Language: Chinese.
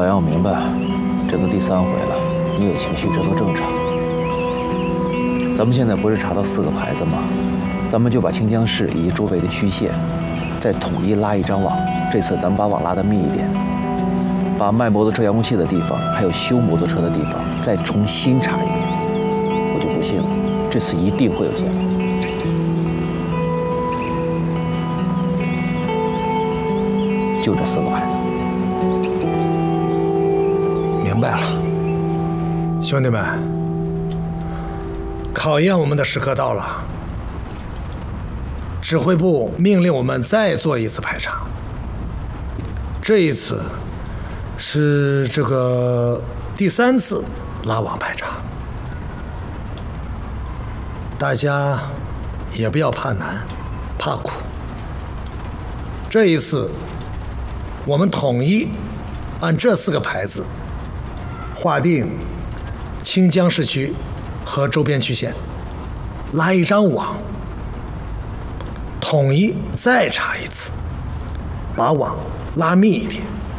老杨，我明白，这都第3回了，你有情绪这都正常。咱们现在不是查到4个牌子吗？咱们就把清江市以及周围的区县，再统一拉一张网。这次咱们把网拉得密一点，把卖摩托车遥控器的地方，还有修摩托车的地方，再重新查一遍。我就不信了，这次一定会有结果。就这4个牌子。 明白了，兄弟们，考验我们的时刻到了。指挥部命令我们再做一次排查，这一次是这个第3次拉网排查，大家也不要怕难怕苦。这一次我们统一按这4个牌子划定清江市区和周边区县，拉一张网，统一再查一次，把网拉密一点。